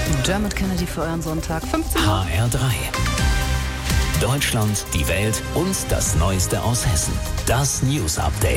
Dermot Kennedy für euren Sonntag. 15 Uhr. HR3. Deutschland, die Welt und das Neueste aus Hessen. Das News Update.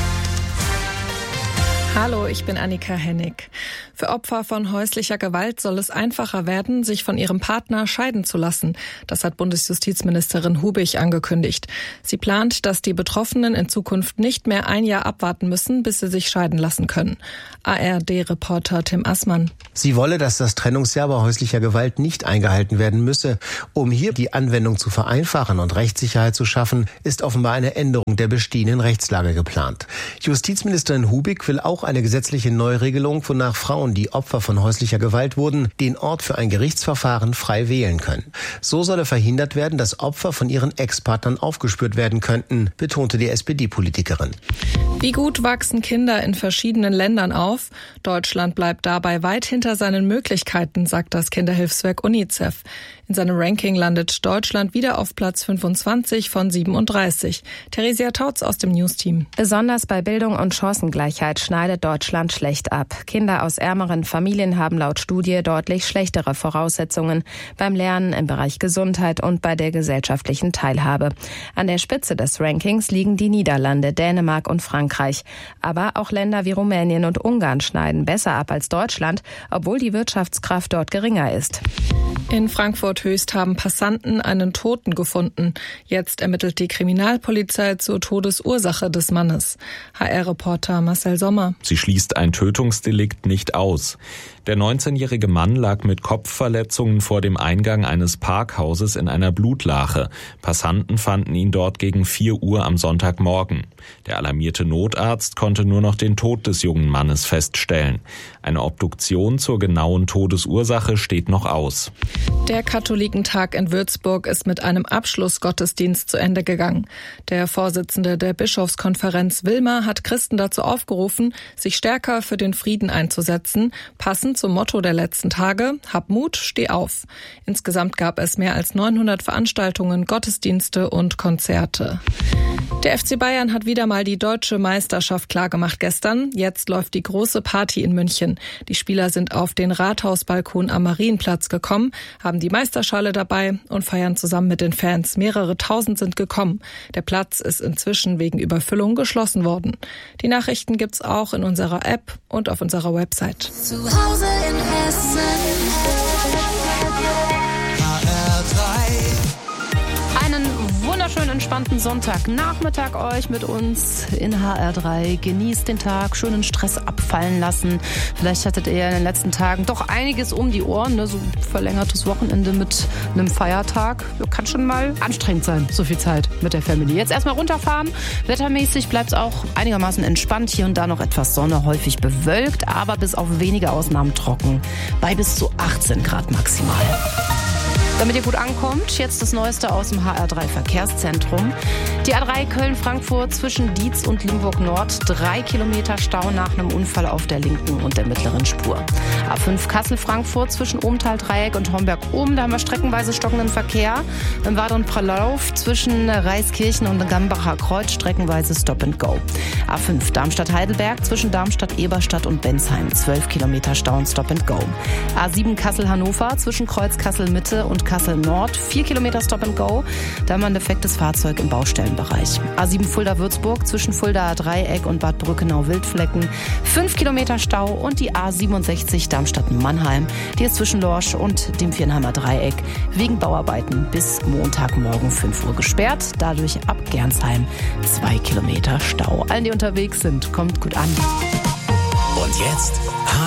Hallo, ich bin Annika Hennig. Für Opfer von häuslicher Gewalt soll es einfacher werden, sich von ihrem Partner scheiden zu lassen. Das hat Bundesjustizministerin Hubig angekündigt. Sie plant, dass die Betroffenen in Zukunft nicht mehr ein Jahr abwarten müssen, bis sie sich scheiden lassen können. ARD-Reporter Tim Assmann. Sie wolle, dass das Trennungsjahr bei häuslicher Gewalt nicht eingehalten werden müsse. Um hier die Anwendung zu vereinfachen und Rechtssicherheit zu schaffen, ist offenbar eine Änderung der bestehenden Rechtslage geplant. Justizministerin Hubig will auch eine gesetzliche Neuregelung, wonach Frauen, die Opfer von häuslicher Gewalt wurden, den Ort für ein Gerichtsverfahren frei wählen können. So solle verhindert werden, dass Opfer von ihren Ex-Partnern aufgespürt werden könnten, betonte die SPD-Politikerin. Wie gut wachsen Kinder in verschiedenen Ländern auf? Deutschland bleibt dabei weit hinter seinen Möglichkeiten, sagt das Kinderhilfswerk UNICEF. In seinem Ranking landet Deutschland wieder auf Platz 25 von 37. Theresia Tautz aus dem News-Team. Besonders bei Bildung und Chancengleichheit schneidet Deutschland schlecht ab. Kinder aus ärmeren Familien haben laut Studie deutlich schlechtere Voraussetzungen beim Lernen, im Bereich Gesundheit und bei der gesellschaftlichen Teilhabe. An der Spitze des Rankings liegen die Niederlande, Dänemark und Frankreich. Aber auch Länder wie Rumänien und Ungarn schneiden besser ab als Deutschland, obwohl die Wirtschaftskraft dort geringer ist. In Frankfurt Höchst haben Passanten einen Toten gefunden. Jetzt ermittelt die Kriminalpolizei zur Todesursache des Mannes. HR-Reporter Marcel Sommer. Sie schließt ein Tötungsdelikt nicht aus. Der 19-jährige Mann lag mit Kopfverletzungen vor dem Eingang eines Parkhauses in einer Blutlache. Passanten fanden ihn dort gegen 4 Uhr am Sonntagmorgen. Der alarmierte Notarzt konnte nur noch den Tod des jungen Mannes feststellen. Eine Obduktion zur genauen Todesursache steht noch aus. Der Katholikentag in Würzburg ist mit einem Abschlussgottesdienst zu Ende gegangen. Der Vorsitzende der Bischofskonferenz Wilmer hat Christen dazu aufgerufen, sich stärker für den Frieden einzusetzen, passend zum Motto der letzten Tage: Hab Mut, steh auf. Insgesamt gab es mehr als 900 Veranstaltungen, Gottesdienste und Konzerte. Der FC Bayern hat wieder mal die deutsche Meisterschaft klargemacht gestern. Jetzt läuft die große Party in München. Die Spieler sind auf den Rathausbalkon am Marienplatz gekommen, haben die Meisterschale dabei und feiern zusammen mit den Fans. Mehrere Tausend sind gekommen. Der Platz ist inzwischen wegen Überfüllung geschlossen worden. Die Nachrichten gibt's auch in unserer App und auf unserer Website. Zu Hause in Hessen. Einen wunderschönen, entspannten Sonntagnachmittag euch mit uns in HR3. Genießt den Tag, schönen Stress abfallen lassen. Vielleicht hattet ihr in den letzten Tagen doch einiges um die Ohren, ne? So verlängertes Wochenende mit einem Feiertag. Kann schon mal anstrengend sein, so viel Zeit mit der Family. Jetzt erstmal runterfahren. Wettermäßig bleibt es auch einigermaßen entspannt. Hier und da noch etwas Sonne, häufig bewölkt, aber bis auf wenige Ausnahmen trocken. Bei bis zu 18 Grad maximal. Damit ihr gut ankommt, jetzt das Neueste aus dem HR3 Verkehrszentrum. Die A3 Köln-Frankfurt zwischen Dietz und Limburg-Nord. 3 Kilometer Stau nach einem Unfall auf der linken und der mittleren Spur. A5 Kassel-Frankfurt zwischen Ohmtal-Dreieck und Homberg-Ohm. Da haben wir streckenweise stockenden Verkehr. Im weiteren Verlauf zwischen Reiskirchen und Gambacher Kreuz streckenweise Stop and Go. A5 Darmstadt-Heidelberg zwischen Darmstadt-Eberstadt und Bensheim. 12 Kilometer Stau und Stop and Go. A7 Kassel-Hannover zwischen Kreuz Kassel-Mitte und Kassel Nord, 4 Kilometer Stop and Go, da haben wir ein defektes Fahrzeug im Baustellenbereich. A7 Fulda-Würzburg zwischen Fulda-Dreieck und Bad Brückenau-Wildflecken, 5 Kilometer Stau und die A67 Darmstadt-Mannheim, die ist zwischen Lorsch und dem Viernheimer Dreieck wegen Bauarbeiten bis Montagmorgen 5 Uhr gesperrt, dadurch ab Gernsheim 2 Kilometer Stau. Allen, die unterwegs sind, kommt gut an. Und jetzt